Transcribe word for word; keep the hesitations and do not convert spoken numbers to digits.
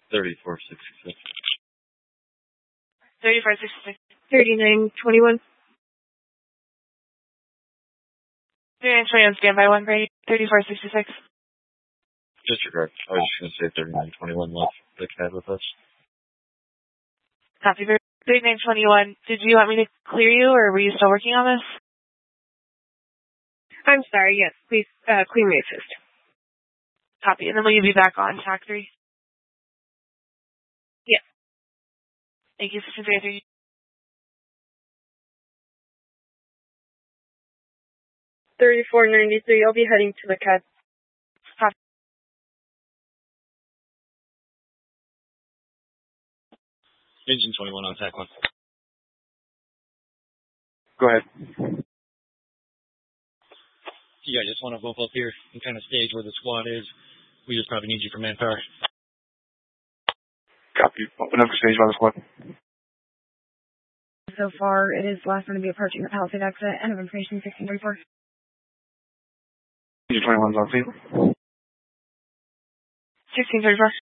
thirty-four sixty-six. thirty-four sixty-six. thirty-nine twenty-one. thirty-nine twenty-one, standby one, ready. thirty-four sixty-six. Disregard. I was just going to say thirty-nine twenty-one left the C A D with us. Copy. thirty-nine twenty-one. Did you want me to clear you, or were you still working on this? I'm sorry, yes. Please uh, clear me assist. Copy. And then will you be back on T A C three? Yes. Thank you, System three. thirty-four ninety-three. I'll be heading to the C A D. Copy. Engine twenty-one on T A C one. Go ahead. Yeah, I just want to move up here and kind of stage where the squad is. We just probably need you for manpower. Copy. Open up for stage by the squad. So far, it is last one to be approaching the Palisade exit. End of information, sixteen thirty-four. Engine twenty-one's on field. sixteen thirty-four.